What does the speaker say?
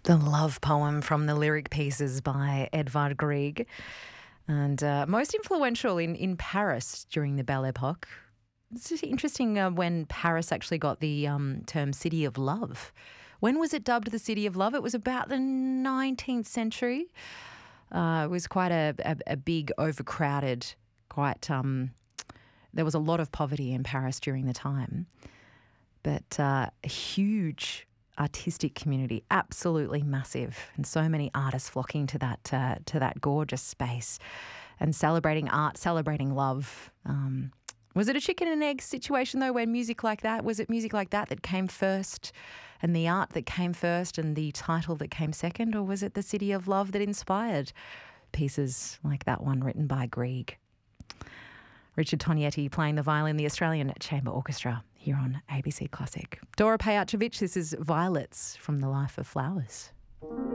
The love poem from the lyric pieces by Edvard Grieg, and most influential in Paris during the Belle Epoque. It's just interesting when Paris actually got the term City of Love. When was it dubbed the City of Love? It was about the 19th century. It was quite a big, overcrowded, there was a lot of poverty in Paris during the time, but a huge artistic community, absolutely massive, and so many artists flocking to that gorgeous space and celebrating art, celebrating love. Was it a chicken and egg situation though? Was it music like that came first, and the art that came first, and the title that came second, or was it the City of Love that inspired pieces like that one written by Grieg? Richard Tognetti playing the violin, the Australian Chamber Orchestra here on ABC Classic. Dora Pejacevic, this is Violets from the Life of Flowers.